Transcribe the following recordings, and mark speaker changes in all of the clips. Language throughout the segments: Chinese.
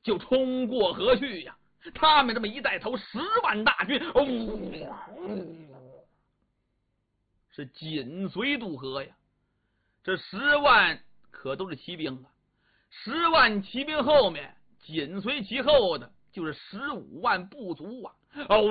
Speaker 1: 就冲过河去呀。他们这么一带头10万大军，是紧随渡河呀。这10万可都是骑兵啊，10万骑兵后面紧随其后的就是15万部族啊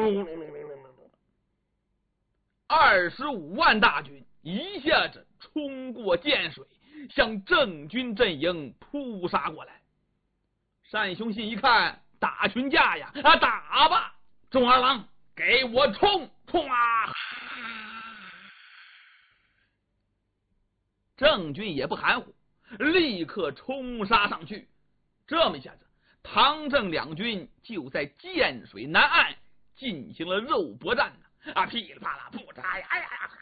Speaker 1: ！25万大军一下子冲过涧水，向郑军阵营扑杀过来。单雄信一看，大群架呀，打吧！众二郎，给我冲冲啊！郑军也不含糊，立刻冲杀上去。这么一下子，唐郑两军就在涧水南岸进行了肉搏战啊！噼里啪啦，不扎呀！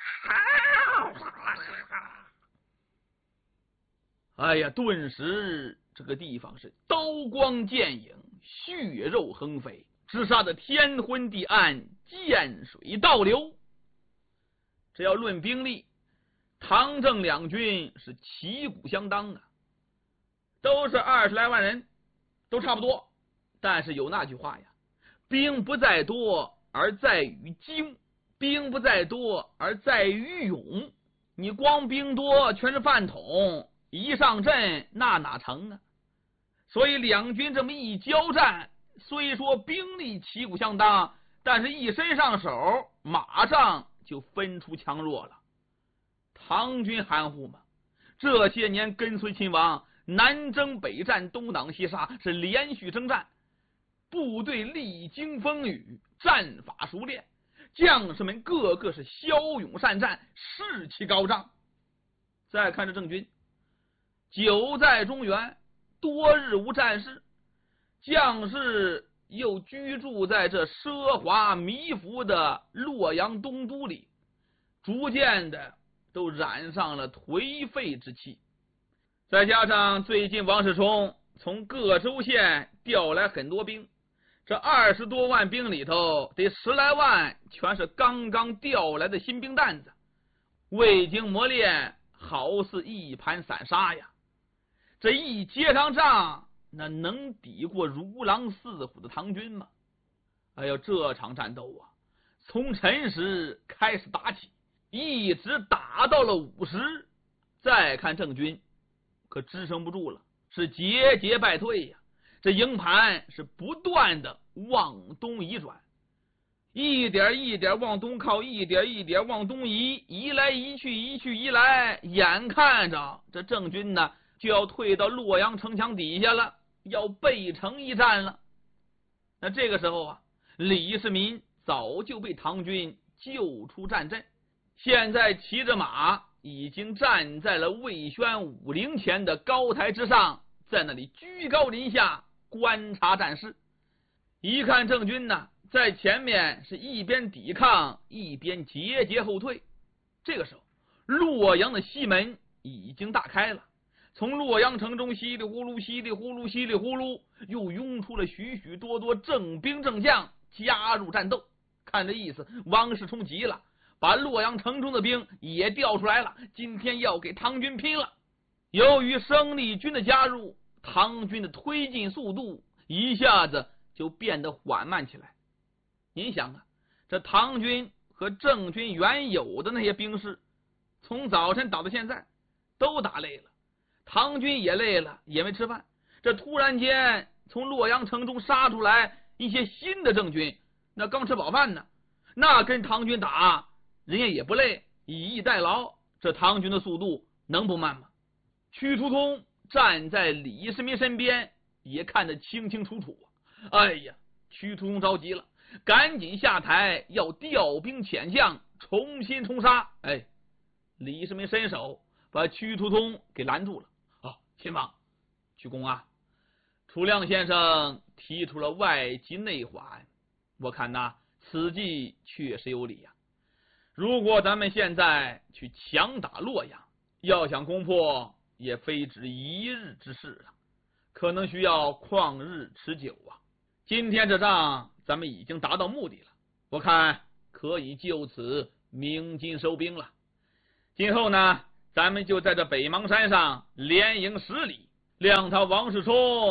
Speaker 1: 哎呀，顿时这个地方是刀光剑影，血肉横飞，直杀的天昏地暗，涧水倒流。这要论兵力，唐郑两军是旗鼓相当啊，都是20来万人，都差不多。但是有那句话呀，兵不在多而在于精，兵不在多而在于勇。你光兵多全是饭桶，一上阵那哪成啊？所以两军这么一交战，虽说兵力旗鼓相当，但是一伸上手，马上就分出强弱了。唐军含糊吗？这些年跟随秦王南征北战，东挡西杀，是连续征战，部队历经风雨，战法熟练，将士们个个是骁勇善战，士气高涨。再看这郑军，久在中原，多日无战事，将士又居住在这奢华靡服的洛阳东都里，逐渐的都染上了颓废之气。再加上最近王世充从各州县调来很多兵，这20多万兵里头得10来万全是刚刚调来的新兵蛋子，未经磨练，好似一盘散沙呀。这一接上仗，那能抵过如狼似虎的唐军吗？哎呦，这场战斗啊，从辰时开始打起，一直打到了午时。再看郑军，可支撑不住了，是节节败退呀。这营盘是不断的往东移转，一点一点往东靠，一点一点往东移，移来移去，移去移来，眼看着这郑军呢就要退到洛阳城墙底下了，要背城一战了。那这个时候啊，李世民早就被唐军救出战阵，现在骑着马已经站在了魏宣武陵前的高台之上，在那里居高临下观察战事。一看郑军呢，在前面是一边抵抗一边节节后退。这个时候，洛阳的西门已经大开了，从洛阳城中稀里呼噜稀里呼噜稀里呼噜又涌出了许许多多正兵正将加入战斗。看这意思，王世充急了，把洛阳城中的兵也调出来了，今天要给唐军拼了。由于生力军的加入，唐军的推进速度一下子就变得缓慢起来。您想啊，这唐军和郑军原有的那些兵士，从早晨打到现在都打累了，唐军也累了，也没吃饭。这突然间从洛阳城中杀出来一些新的郑军，那刚吃饱饭呢，那跟唐军打，人家也不累，以逸待劳，这唐军的速度能不慢吗？屈突通站在李世民身边，也看得清清楚楚。哎呀，屈突通着急了，赶紧下台，要调兵遣将，重新冲杀。哎，李世民伸手把屈突通给拦住了。秦王，屈公啊，楚亮先生提出了外急内缓，我看呐，此计确实有理呀。如果咱们现在去强打洛阳，要想攻破，也非止一日之事啊，可能需要旷日持久啊。今天这仗咱们已经达到目的了，我看可以就此鸣金收兵了。今后呢，咱们就在这北邙山上连营10里，谅他王世充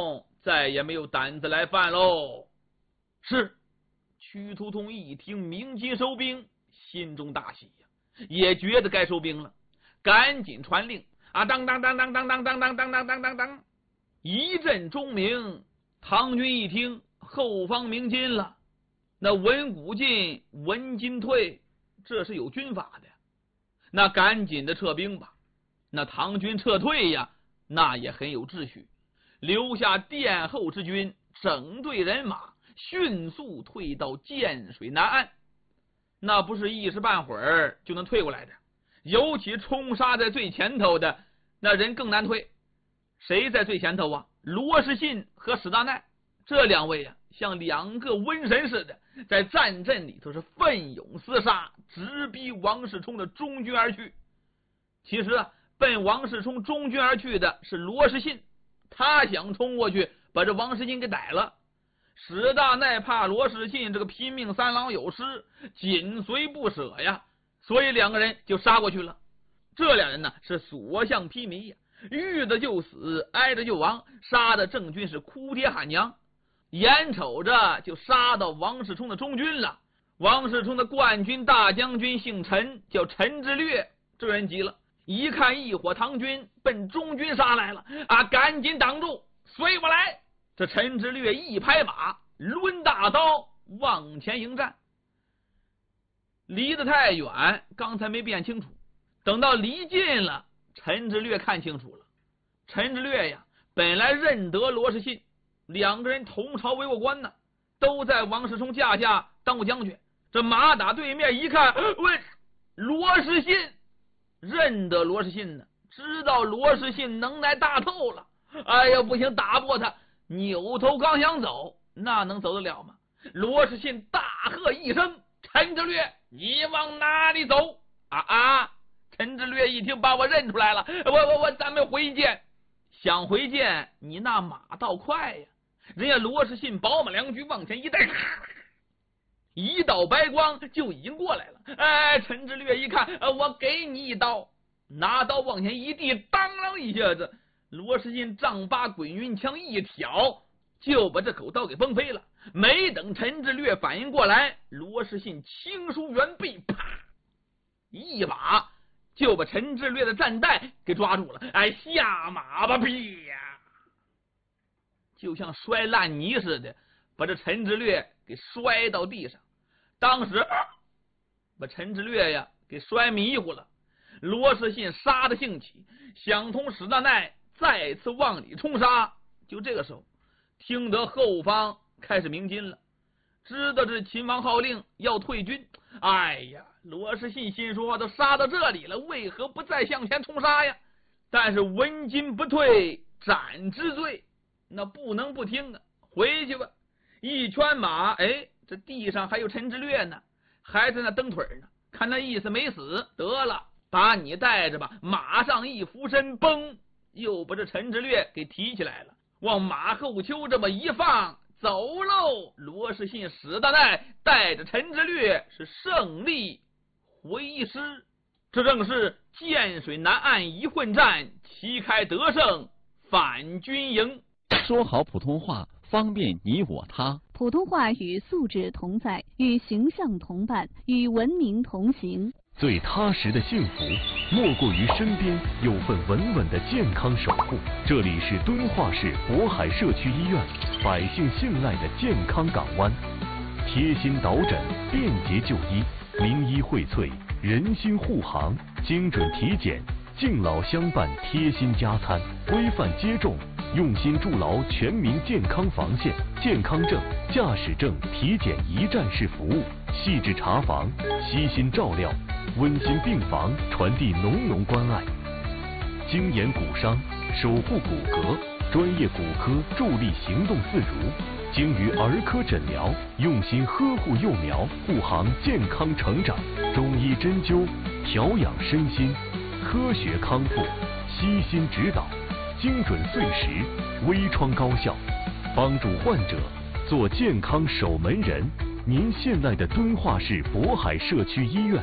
Speaker 1: 再也没有胆子来犯喽。是，屈突通一听鸣金收兵，心中大喜呀，也觉得该收兵了，赶紧传令啊！当当当当当当当当当当当当当，一阵钟鸣。唐军一听后方鸣金了，那文武进，文金退，这是有军法的，那赶紧的撤兵吧。那唐军撤退呀，那也很有秩序，留下殿后之军，整队人马迅速退到涧水南岸。那不是一时半会儿就能退过来的，尤其冲杀在最前头的那人更难退。谁在最前头啊？罗士信和史大奈这两位啊，像两个瘟神似的，在战阵里头是奋勇厮杀，直逼王世充的中军而去。其实啊，奔王世充中军而去的是罗士信，他想冲过去把这王世信给逮了。史大奈怕罗士信这个拼命三郎有失，紧随不舍呀，所以两个人就杀过去了。这两人呢是所向披靡呀，遇着就死，挨着就亡，杀的郑军是哭爹喊娘。眼瞅着就杀到王世充的中军了，王世充的冠军大将军姓陈，叫陈之略，这人急了，一看一伙唐军奔中军杀来了啊，赶紧挡住，随我来。这陈之略一拍马，抡大刀往前迎战。离得太远，刚才没辨清楚，等到离近了，陈之略看清楚了。陈之略呀，本来认得罗士信，两个人同朝为过官呢，都在王世充驾下当过将军。这马打对面一看，喂，罗士信，认得罗士信呢，知道罗士信能耐大透了。哎呀，不行，打不过他，扭头刚想走，那能走得了吗？罗士信大喝一声：“陈之略，你往哪里走？”陈之略一听把我认出来了，咱们回见。想回见你那马倒快呀，人家罗士信宝马良驹往前一带，一道白光就已经过来了。哎，陈之略一看，我给你一刀，拿刀往前一递，当啷一下子，罗士信丈八滚云枪一挑，就把这口刀给崩飞了。没等陈之略反应过来，罗士信轻舒猿臂，啪，一把就把陈之略的战带给抓住了。哎，下马吧，屁呀！就像摔烂泥似的，把这陈之略给摔到地上。当时把陈之略呀给摔迷糊了。罗士信杀的兴起，想同史大奈再次往里冲杀。就这个时候，听得后方开始鸣金了，知道这秦王号令要退军。哎呀，罗士信心说都杀到这里了，为何不再向前冲杀呀？但是闻金不退，斩之罪，那不能不听啊，回去吧。一圈马，哎，这地上还有陈之略呢，还在那蹬腿呢，看那意思没死，得了，把你带着吧。马上一俯身，嘣，又把这陈之略给提起来了，往马后丘这么一放，走喽！罗士信、史大奈带着陈之略是胜利回师。这正是涧水南岸一混战，旗开得胜反军营。
Speaker 2: 说好普通话，方便你我他。
Speaker 3: 普通话与素质同在，与形象同伴，与文明同行。
Speaker 4: 最踏实的幸福，莫过于身边有份稳稳的健康守护。这里是敦化市渤海社区医院，百姓信赖的健康港湾，贴心导诊，便捷就医，名医荟萃，人心护航，精准体检，敬老相伴，贴心加餐，规范接种，用心筑牢全民健康防线。健康证、驾驶证体检一站式服务，细致查房，悉心照料，温馨病房，传递浓浓关爱。精研骨伤，守护骨骼，专业骨科助力行动自如。精于儿科诊疗，用心呵护幼苗，护航健康成长。中医针灸，调养身心，科学康复，悉心指导，精准碎石，微创高效，帮助患者做健康守门人。您信赖的敦化市渤海社区医院。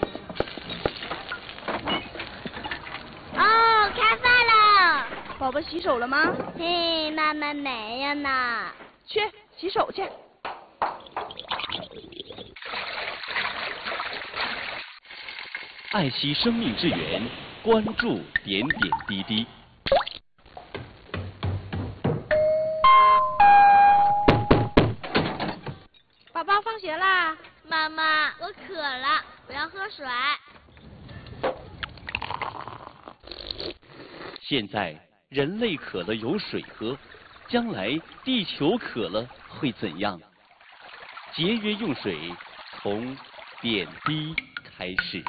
Speaker 5: 哦，开饭了！
Speaker 6: 宝宝
Speaker 5: 洗手了吗？
Speaker 6: 嘿，妈妈没有呢。
Speaker 5: 去洗手去。
Speaker 2: 爱惜生命之源，关注点点滴滴。
Speaker 5: 宝宝放学啦。
Speaker 6: 妈妈，我渴了，我要喝水。
Speaker 2: 现在人类渴了有水喝，将来地球渴了会怎样？节约用水，从点滴开始。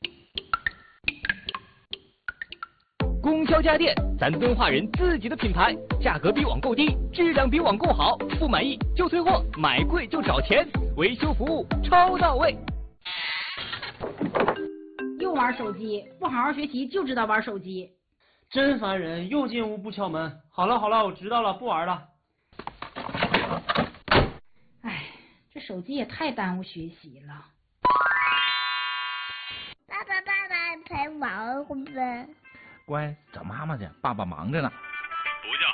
Speaker 7: 供销家电，咱敦化人自己的品牌，价格比网购低，质量比网购好，不满意就退货，买贵就找钱，维修服务超到位。
Speaker 8: 又玩手机，不好好学习就知道玩手机，
Speaker 9: 真烦人！又进屋不敲门。好了好了，我知道了，不玩了。
Speaker 8: 哎，这手机也太耽误学习了。
Speaker 6: 爸爸陪玩会呗。
Speaker 10: 乖，找妈妈去，爸爸忙着呢。
Speaker 11: 不叫。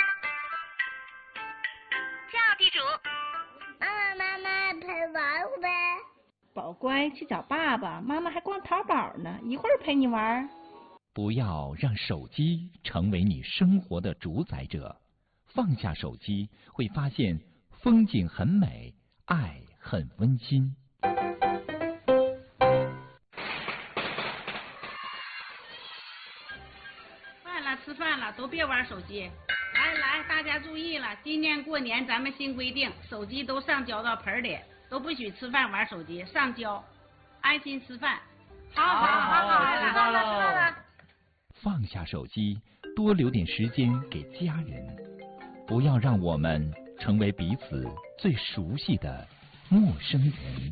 Speaker 6: 叫地主。妈妈陪玩会呗。
Speaker 12: 宝乖，去找爸爸，妈妈还逛淘宝呢，一会儿陪你玩。
Speaker 13: 不要让手机成为你生活的主宰者，放下手机，会发现风景很美，爱很温馨。
Speaker 8: 吃饭了，都别玩手机。来，大家注意了，今年过年咱们新规定，手机都上交到盆里，都不许吃饭玩手机，上交，安心吃饭。好，
Speaker 9: 知道了。
Speaker 13: 放下手机，多留点时间给家人，不要让我们成为彼此最熟悉的陌生人。